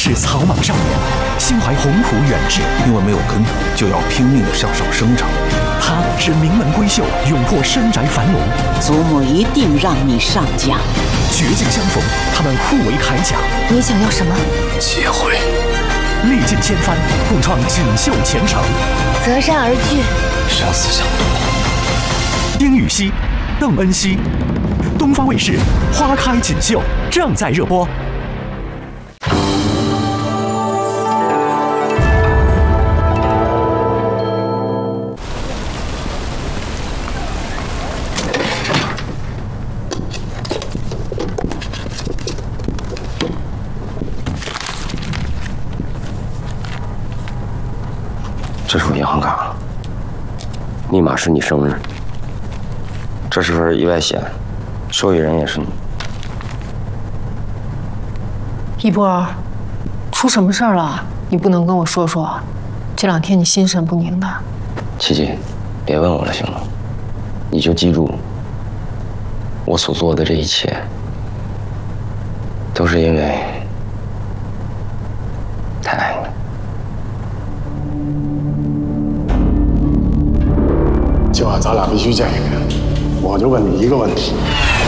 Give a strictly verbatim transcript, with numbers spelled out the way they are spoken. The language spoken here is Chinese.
是草莽少年，心怀宏图远志， 因为没有根，就要拼命地向上生长。 他是名门闺秀，勇破深宅樊笼。 祖母一定让你上将。 绝境相逢，他们互为铠甲。 你想要什么？ 结婚。 历尽千帆，共创锦绣前程。 择山而聚， 生死相搏。 丁禹兮、邓恩熙，东方卫视《花开锦绣》正在热播。 这是我银行卡，密码是你生日。这是份意外险，受益人也是你。 一波，出什么事儿了？你不能跟我说说？这两天你心神不宁的。 琪琪，别问我了，行吗？你就记住，我所做的这一切，都是因为太爱你。 今晚咱俩必须见一面，我就问你一个问题：